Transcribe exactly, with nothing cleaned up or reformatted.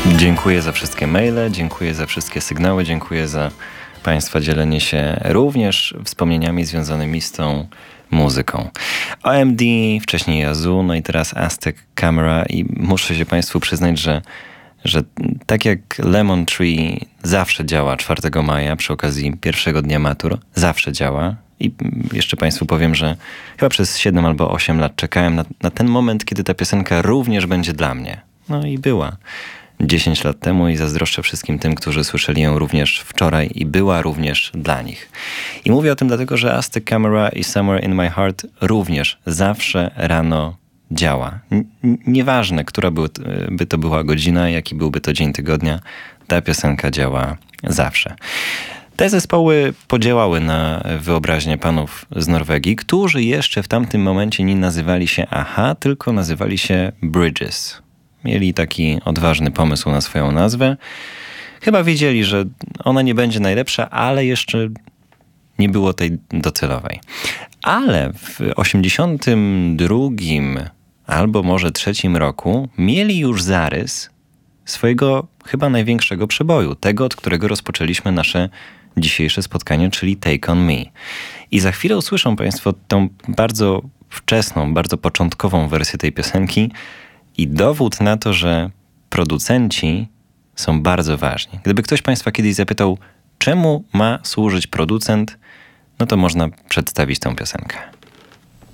Dziękuję za wszystkie maile, dziękuję za wszystkie sygnały, dziękuję za Państwa dzielenie się również wspomnieniami związanymi z tą muzyką. O M D, wcześniej Yazoo, no i teraz Aztec Camera i muszę się Państwu przyznać, że, że tak jak Lemon Tree zawsze działa czwartego maja przy okazji pierwszego dnia matur, zawsze działa. I jeszcze Państwu powiem, że chyba przez siedem albo osiem lat czekałem na, na ten moment, kiedy ta piosenka również będzie dla mnie. No i była dziesięć lat temu i zazdroszczę wszystkim tym, którzy słyszeli ją również wczoraj i była również dla nich. I mówię o tym dlatego, że Aztec Camera i Somewhere in My Heart również zawsze rano działa. N- nieważne, która by, by to była godzina, jaki byłby to dzień tygodnia, ta piosenka działa zawsze. Te zespoły podziałały na wyobraźnię panów z Norwegii, którzy jeszcze w tamtym momencie nie nazywali się Aha, tylko nazywali się Bridges. Mieli taki odważny pomysł na swoją nazwę. Chyba wiedzieli, że ona nie będzie najlepsza, ale jeszcze nie było tej docelowej. Ale w osiemdziesiątym drugim albo może trzecim roku mieli już zarys swojego chyba największego przeboju, tego, od którego rozpoczęliśmy nasze dzisiejsze spotkanie, czyli Take On Me. I za chwilę usłyszą Państwo tą bardzo wczesną, bardzo początkową wersję tej piosenki i dowód na to, że producenci są bardzo ważni. Gdyby ktoś Państwa kiedyś zapytał, czemu ma służyć producent, no to można przedstawić tą piosenkę.